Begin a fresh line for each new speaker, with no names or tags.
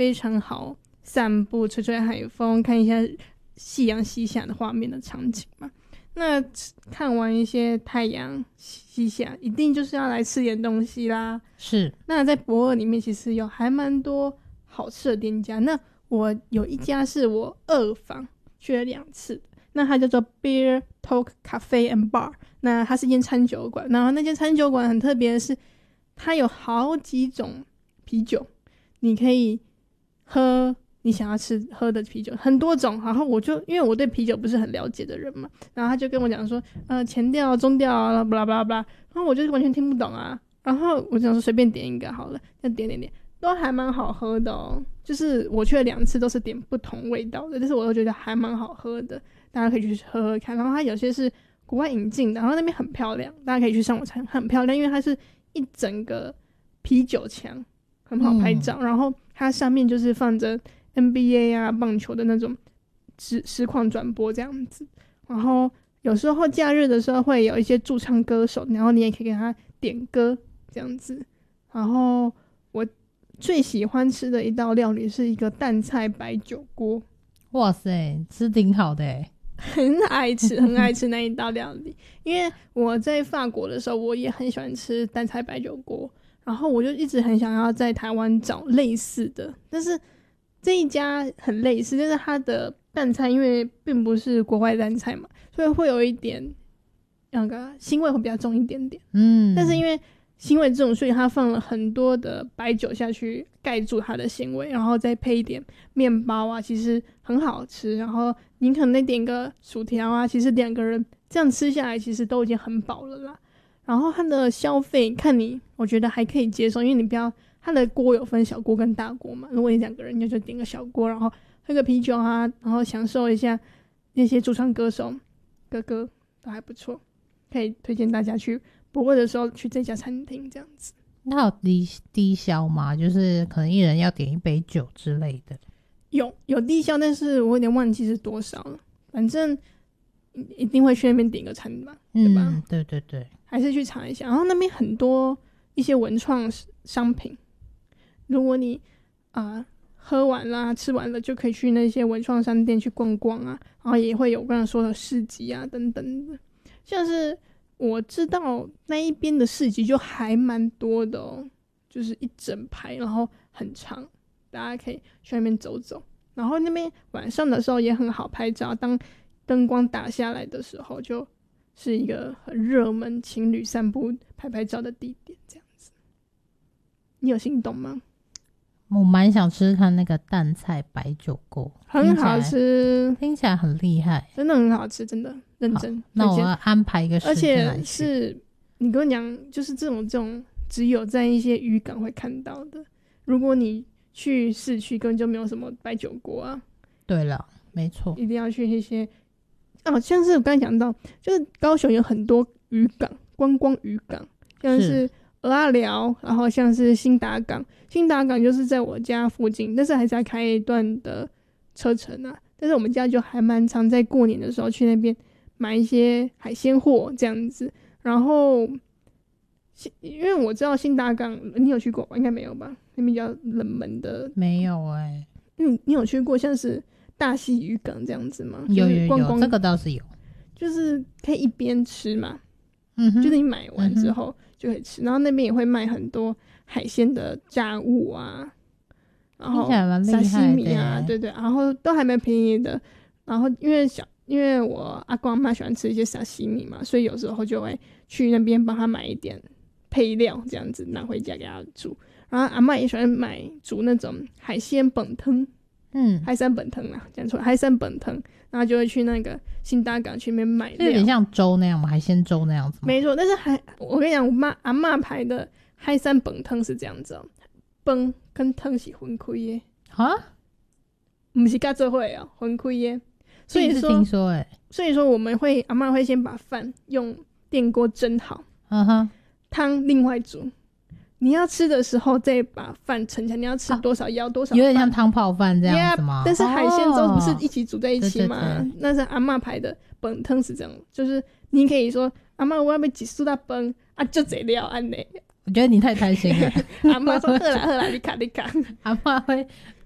非常好散步吹吹海风，看一下夕阳西下的画面的场景嘛。那看完一些太阳西下，一定就是要来吃点东西啦。
是，
那在博尔里面其实有还蛮多好吃的店家，那我有一家是我二访去了2次，那它叫做 Beer Talk Cafe and Bar， 那它是一间餐酒馆，然后那间餐酒馆很特别的是它有好几种啤酒，你可以喝你想要喝的啤酒，很多种。然后我就因为我对啤酒不是很了解的人嘛，然后他就跟我讲说前调中调啊blah blah blah， 然后我就完全听不懂啊，然后我想说随便点一个好了，就点都还蛮好喝的哦，就是我去了2次都是点不同味道的，但是我都觉得还蛮好喝的，大家可以去喝喝看。然后它有些是国外引进的，然后那边很漂亮，大家可以去上网看，很漂亮，因为它是一整个啤酒墙，很好拍照，然后它上面就是放着 NBA 啊棒球的那种实况转播这样子，然后有时候假日的时候会有一些驻唱歌手，然后你也可以给他点歌这样子。然后我最喜欢吃的一道料理是一个淡菜白酒锅，
哇塞，吃挺好的耶，
很爱吃很爱吃那一道料理。因为我在法国的时候我也很喜欢吃淡菜白酒锅，然后我就一直很想要在台湾找类似的，但是这一家很类似，就是它的淡菜因为并不是国外淡菜嘛，所以会有一点那个腥味会比较重一点点，但是因为腥味重，所以它放了很多的白酒下去盖住它的腥味，然后再配一点面包啊，其实很好吃。然后你可能再点个薯条啊，其实2个人这样吃下来其实都已经很饱了啦。然后它的消费看你，我觉得还可以接受，因为你不要它的锅有分小锅跟大锅嘛，如果你2个人就点个小锅，然后喝个啤酒啊，然后享受一下那些驻唱歌手哥哥都还不错，可以推荐大家去博尔的时候去这家餐厅这样子。
那有低消吗？就是可能一人要点1杯酒之类的。
有低消，但是我有点忘记是多少了，反正一定会去那边点个餐吧，对吧？
对对对，
还是去查一下。然后那边很多一些文创商品，如果你喝完啦吃完了就可以去那些文创商店去逛逛啊，然后也会有刚才说的市集啊等等的。像是我知道那一边的市集就还蛮多的哦，就是一整排，然后很长，大家可以去那边走走。然后那边晚上的时候也很好拍照，当灯光打下来的时候，就是一个很热门情侣散步拍照的地点这样子。你有心动吗？
我蛮想吃看那个淡菜白酒锅，
很好吃，
听起来很厉害，
真的很好吃，真的认真。
那我要安排一个时间来去。
而且是你跟我讲，就是这种只有在一些渔港会看到的，如果你去市区根本就没有什么白酒锅啊。
对了，没错，
一定要去一些像是我刚才讲到，就是高雄有很多渔港，观光渔港，像是蚵仔寮，然后像是新达港就是在我家附近，但是还是要开一段的车程啊。但是我们家就还蛮常在过年的时候去那边买一些海鲜货这样子。然后因为我知道新达港你有去过吧？应该没有吧，那边比较冷门的。
没有
你有去过像是大溪渔港这样子吗？
有
就是
这个倒是有，
就是可以一边吃嘛，就是你买完之后就可以吃，然后那边也会卖很多海鲜的炸物啊，然后沙西米啊，对对，然后都还蛮便宜的。然后因为我阿公阿妈喜欢吃一些沙西米嘛，所以有时候就会去那边帮他买一点配料，这样子拿回家给他煮。然后阿妈也喜欢煮那种海鲜本汤，海参本汤啊，讲错了，海参本汤，然后就会去那个新大港去那边买料，
有点像粥那样吗？海鲜粥那样子吗？
没错，但是我跟你讲，阿嬷排的海参本汤是这样子哦，饭跟汤是分开的
啊，
不是跟做伙哦，分开的。所以说
听说
所以说阿嬷会先把饭用电锅蒸好，汤另外煮。你要吃的时候再把饭盛起来，你要吃多少舀多少饭，
有点像汤泡饭这样子吗？
但是海鲜粥不是一起煮在一起吗？对，那是阿嬷排的本汤是这样，就是你可以说阿嬷我要几输到崩啊，就这料安呢。
我觉得你太贪心了。
阿嬷说喝啦，你卡。
阿嬷会